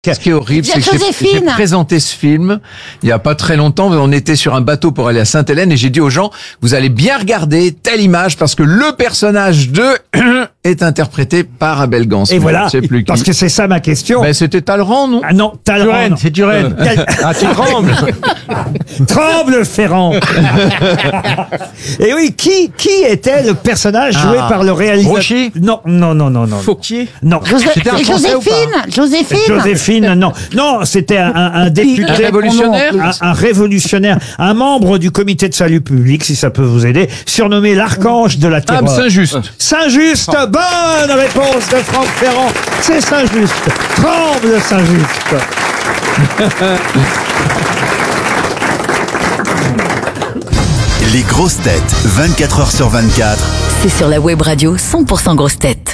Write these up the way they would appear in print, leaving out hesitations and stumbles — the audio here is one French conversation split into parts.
Ce qui est horrible, c'est que j'ai présenté ce film il y a pas très longtemps. On était sur un bateau pour aller à Sainte-Hélène et j'ai dit aux gens, vous allez bien regarder telle image parce que le personnage de est interprété par Abel Gance. Et voilà, je sais plus parce que c'est ça ma question. Ben, c'était Talleyrand, non? Ah non, Talleyrand. C'est Turenne. Ah, tu trembles. Tremble, Ferrand. Et oui, qui était le personnage joué par le réalisateur? Rocher? Non. Fauquier? Non. Joséphine, non. Non, c'était un député. Un révolutionnaire? Un révolutionnaire. Un membre du comité de salut public, si ça peut vous aider, surnommé l'archange de la terreur. Saint-Just. Saint-Just, bonne réponse de Franck Ferrand. C'est Saint-Just. Tremble, Saint-Just. Les grosses têtes, 24h sur 24. C'est sur la web radio 100% grosses têtes.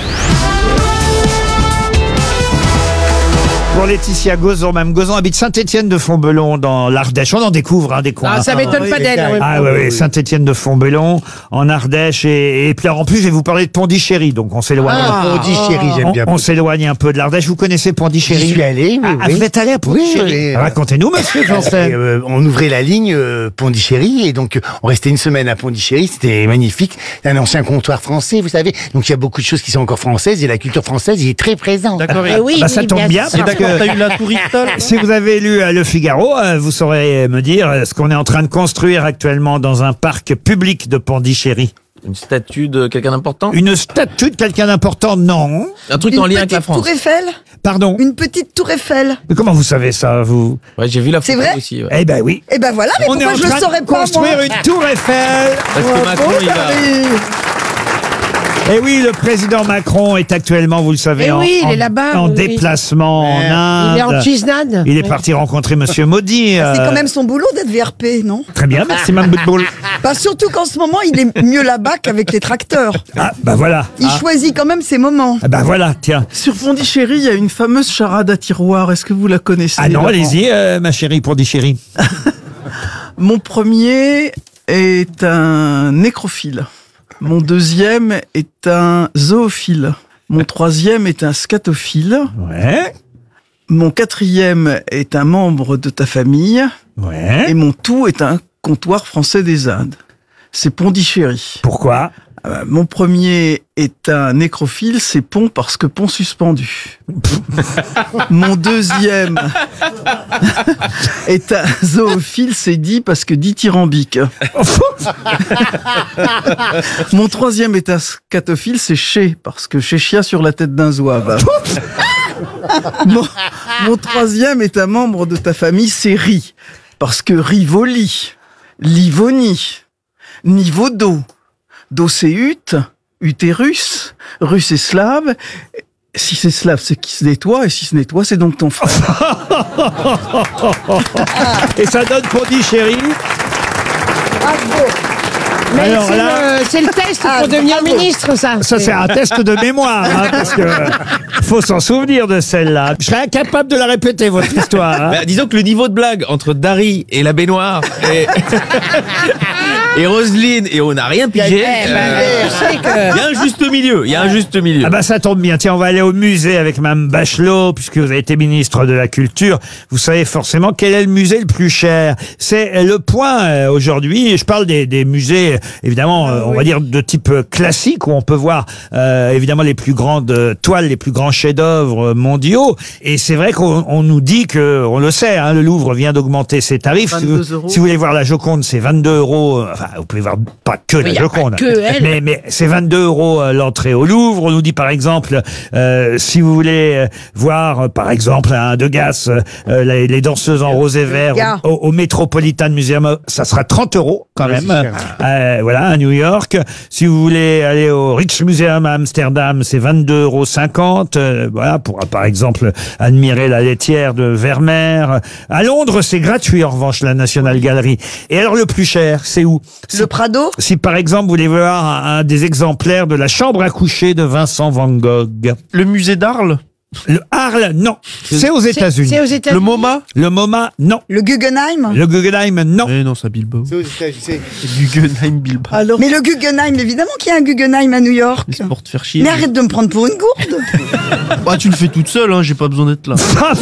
Pour Laetitia Gozon, Mme Gozon habite Saint-Étienne-de-Fontbellon dans l'Ardèche. On en découvre des coins. Ah, ça m'étonne pas d'elle. Ah oui, Saint-Étienne-de-Fontbellon en Ardèche et puis en plus je vais vous parler de Pondichéry, donc on s'éloigne. Pondichéry, j'aime bien. On s'éloigne un peu de l'Ardèche. Vous connaissez Pondichéry? J'y suis allé. Vous êtes allé à Pondichéry? Oui. Racontez-nous, monsieur Janssen. On ouvrait la ligne Pondichéry et donc on restait une semaine à Pondichéry. C'était magnifique. C'est un ancien comptoir français, vous savez. Donc il y a beaucoup de choses qui sont encore françaises et la culture française y est très présente. D'accord. Ça tombe bien. C'est d'accord. T'as eu la tour Eiffel. Si vous avez lu Le Figaro, vous saurez me dire ce qu'on est en train de construire actuellement dans un parc public de Pondichéry. Une statue de quelqu'un d'important? Une statue de quelqu'un d'important, non. Un truc en lien avec la France? Une petite tour Eiffel? Pardon? Une petite tour Eiffel? Mais comment vous savez ça, vous? Ouais, j'ai vu la photo C'est vrai aussi. Ouais. Eh ben oui. Eh ben voilà, mais On est pourquoi en je le train saurais de pas, construire moi? une tour Eiffel. Parce que Macron, il va... Et oui, le président Macron est actuellement, vous le savez, il est là-bas, en oui. déplacement en Inde. Il est en Gisnade. Il est parti rencontrer Monsieur Modi. C'est quand même son boulot d'être VRP, non? Très bien, merci Mme Boutboul. Surtout qu'en ce moment, il est mieux là-bas qu'avec les tracteurs. Ah, bah voilà. Il choisit quand même ses moments. Ah, bah voilà, tiens. Sur Pondichéry, il y a une fameuse charade à tiroir. Est-ce que vous la connaissez? Ah non, Laurent? allez-y, ma chérie Pondichéry. Mon premier est un nécrophile. Mon deuxième est un zoophile. Mon troisième est un scatophile. Ouais. Mon quatrième est un membre de ta famille. Ouais. Et mon tout est un comptoir français des Indes. C'est Pondichéry. Pourquoi? Mon premier est un nécrophile, c'est pont parce que pont suspendu. Mon deuxième est un zoophile, c'est dit parce que dithyrambique. Mon troisième est un scatophile, c'est chez parce que chéchia sur la tête d'un zouave. Mon troisième est un membre de ta famille, c'est Ri parce que Rivoli, Livoni, niveau d'eau. Do c'est utérus, russe et slave. Si c'est slave, c'est qui se nettoie, et si se nettoie, c'est donc ton frère. Et ça donne Pondichéry. Mais alors là, c'est le test pour devenir ministre, ça. Ça, c'est un test de mémoire, parce que faut s'en souvenir de celle-là. Je serais incapable de la répéter, votre histoire. Hein. Bah, disons que le niveau de blague entre Dari et la baignoire et Roselyne, et on n'a rien pigé. Il y a un juste milieu. Il y a un juste milieu. Ah bah ça tombe bien. Tiens, on va aller au musée avec Mme Bachelot, puisque vous avez été ministre de la Culture. Vous savez forcément quel est le musée le plus cher. C'est Le Point aujourd'hui. Je parle des musées, évidemment, on va dire de type classique, où on peut voir évidemment les plus grandes toiles, les plus grands chefs-d'œuvre mondiaux. Et c'est vrai qu'on nous dit que, on le sait, hein, le Louvre vient d'augmenter ses tarifs. Si vous voulez voir la Joconde, c'est 22 €. Enfin, vous pouvez voir pas que la Joconde, mais c'est 22 € l'entrée au Louvre. On nous dit par exemple, si vous voulez voir par exemple un Degas, les danseuses en rose et vert au Metropolitan Museum, ça sera 30 € quand même. Voilà, à New York. Si vous voulez aller au Rijksmuseum à Amsterdam, c'est 22,50 €. Voilà, pour par exemple admirer la laitière de Vermeer. À Londres, c'est gratuit en revanche, la National Gallery. Et alors le plus cher, c'est où? Le Prado? Si par exemple vous voulez voir un des exemplaires de la chambre à coucher de Vincent Van Gogh. Le musée d'Arles? Le Arles, non. C'est aux États-Unis. C'est aux États-Unis. Le MoMA? Le MoMA, non. Le Guggenheim? Le Guggenheim, non. Eh non, c'est à Bilbao. C'est aux États-Unis. Guggenheim, Bilbao. Alors, Mais le Guggenheim, évidemment qu'il y a un Guggenheim à New York. c'est pour te faire chier. Mais arrête de me prendre pour une gourde. Bah, tu le fais toute seule, hein, j'ai pas besoin d'être là.